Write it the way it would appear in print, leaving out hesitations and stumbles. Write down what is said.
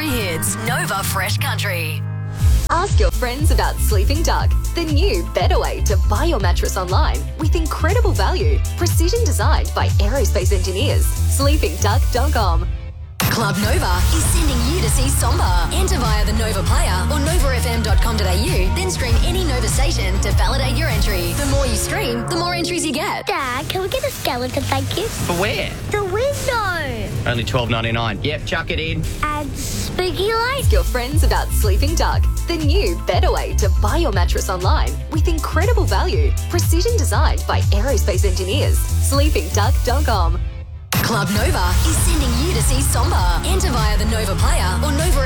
country hits. Nova Fresh Country. Ask your friends about Sleeping Duck, the new better way to buy your mattress online with incredible value, precision designed by aerospace engineers. SleepingDuck.com. Club Nova is sending you to see Somba. Enter via the Nova player or novafm.com.au, then stream any Nova station to validate your entry. The more you stream, the more entries you get. Dad, can we get a skeleton, thank you? For where? The window. Only $12.99. Yep, chuck it in. And spooky lights. Ask your friends about Sleeping Duck, the new better way to buy your mattress online with incredible value, precision designed by aerospace engineers. SleepingDuck.com. Club Nova is sending you to see Somba. Enter via the Nova player or